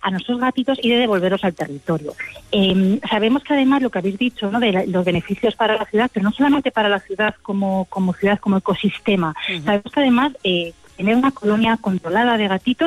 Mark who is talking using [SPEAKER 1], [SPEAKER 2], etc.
[SPEAKER 1] a nuestros gatitos y de devolverlos al territorio. Sabemos que además lo que habéis dicho, ¿no?, de los beneficios para la ciudad, pero no solamente para la ciudad como ciudad, como ecosistema. Sabemos que además tener una colonia controlada de gatitos